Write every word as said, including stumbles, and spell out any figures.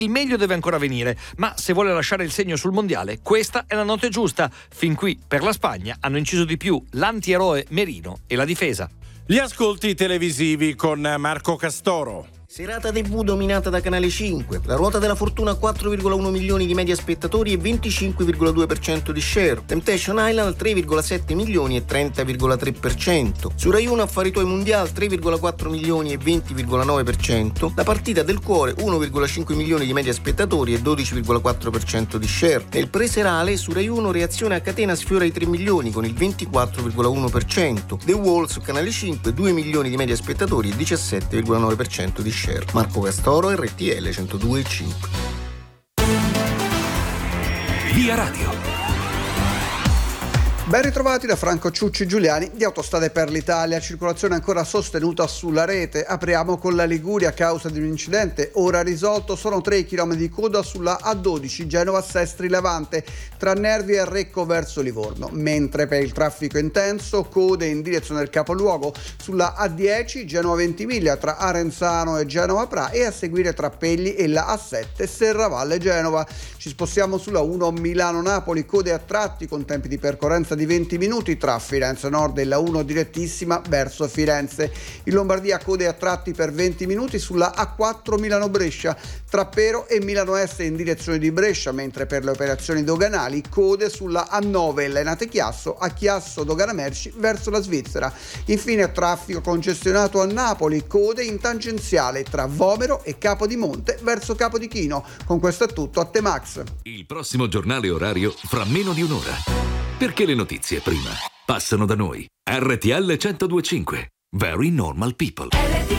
Il meglio deve ancora venire, ma se vuole lasciare il segno sul mondiale, questa è la notte giusta. Fin qui, per la Spagna, hanno inciso di più l'antieroe Merino e la difesa. Gli ascolti televisivi con Marco Castoro. Serata tivù dominata da Canale cinque. La ruota della fortuna quattro virgola uno milioni di media spettatori e venticinque virgola due per cento di share. Temptation Island tre virgola sette milioni e trenta virgola tre per cento. Su Rai uno Affari tuoi Mondial tre virgola quattro milioni e venti virgola nove per cento. La partita del cuore uno virgola cinque milioni di media spettatori e dodici virgola quattro per cento di share. Nel preserale su Rai uno Reazione a catena sfiora i tre milioni con il ventiquattro virgola uno per cento. The Wall su Canale cinque due milioni di media spettatori e diciassette virgola nove per cento di share. Marco Castoro, R T L centodue e cinque. Via Radio. Ben ritrovati da Franco Ciucci Giuliani di Autostrade per l'Italia, circolazione ancora sostenuta sulla rete. Apriamo con la Liguria a causa di un incidente ora risolto, sono tre i chilometri di coda sulla A dodici Genova-Sestri Levante tra Nervi e Recco verso Livorno, mentre per il traffico intenso code in direzione del capoluogo sulla A dieci Genova Ventimiglia tra Arenzano e Genova Pra e a seguire tra Pegli e la A sette Serravalle Genova. Ci spostiamo sulla uno Milano-Napoli, code a tratti con tempi di percorrenza di venti minuti tra Firenze Nord e la uno direttissima verso Firenze. In Lombardia code a tratti per venti minuti sulla A quattro Milano-Brescia tra Pero e Milano Est in direzione di Brescia, mentre per le operazioni doganali code sulla A nove Lenate Chiasso a Chiasso Dogana Merci verso la Svizzera. Infine traffico congestionato a Napoli, code in tangenziale tra Vomero e Capodimonte verso Capodichino. Con questo è tutto, a te Max. Il prossimo giornale orario fra meno di un'ora. Perché le notizie prima passano da noi. R T L centodue e cinque. Very Normal People.